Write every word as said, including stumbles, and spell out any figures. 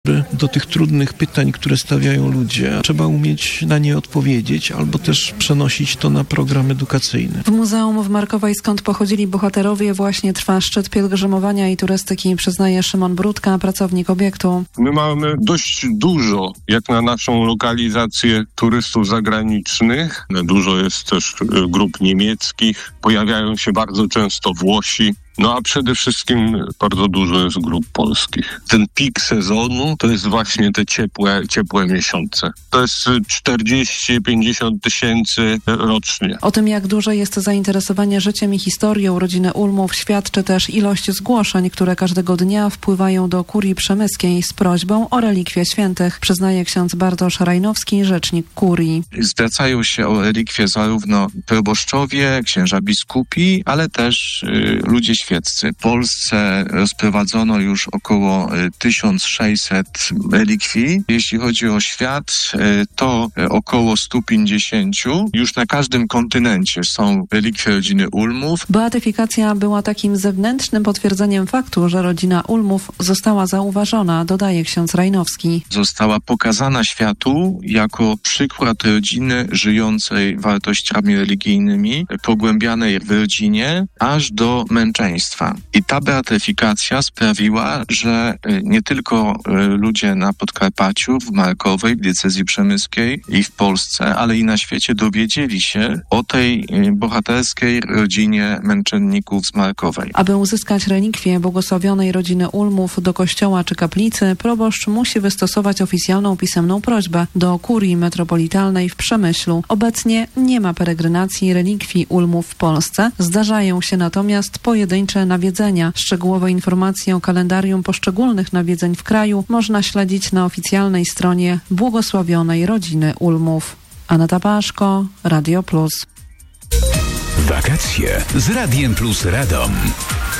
Do tych trudnych pytań, które stawiają ludzie, trzeba umieć na nie odpowiedzieć albo też przenosić to na program edukacyjny. W Muzeum w Markowej, skąd pochodzili bohaterowie, właśnie trwa szczyt pielgrzymowania i turystyki, przyznaje Szymon Brudka, pracownik obiektu. My mamy dość dużo, jak na naszą lokalizację, turystów zagranicznych. Dużo jest też grup niemieckich. Pojawiają się bardzo często Włosi. No a przede wszystkim bardzo dużo jest grup polskich. Ten pik sezonu to jest właśnie te ciepłe, ciepłe miesiące. To jest czterdzieści do pięćdziesięciu tysięcy rocznie. O tym, jak duże jest zainteresowanie życiem i historią rodziny Ulmów, świadczy też ilość zgłoszeń, które każdego dnia wpływają do kurii przemyskiej z prośbą o relikwie świętych, przyznaje ksiądz Bartosz Rajnowski, rzecznik kurii. Zwracają się o relikwie zarówno proboszczowie, księża biskupi, ale też y, ludzie świeccy. W Polsce rozprowadzono już około tysiąc sześćset relikwii. Jeśli chodzi o świat, to około sto pięćdziesiąt. Już na każdym kontynencie są relikwie rodziny Ulmów. Beatyfikacja była takim zewnętrznym potwierdzeniem faktu, że rodzina Ulmów została zauważona, dodaje ksiądz Rajnowski. Została pokazana światu jako przykład rodziny żyjącej wartościami religijnymi, pogłębianej w rodzinie, aż do męczeństwa. I ta beatyfikacja sprawiła, że nie tylko ludzie na Podkarpaciu, w Markowej, w diecezji przemyskiej i w Polsce, ale i na świecie dowiedzieli się o tej bohaterskiej rodzinie męczenników z Markowej. Aby uzyskać relikwię błogosławionej rodziny Ulmów do kościoła czy kaplicy, proboszcz musi wystosować oficjalną pisemną prośbę do kurii metropolitalnej w Przemyślu. Obecnie nie ma peregrinacji relikwii Ulmów w Polsce. Zdarzają się natomiast pojedyncze nawiedzenia. Szczegółowe informacje o kalendarium poszczególnych nawiedzeń w kraju można śledzić na oficjalnej stronie błogosławionej rodziny Ulmów. Aneta Paszko, Radio Plus. Wakacje z Radiem Plus Radom.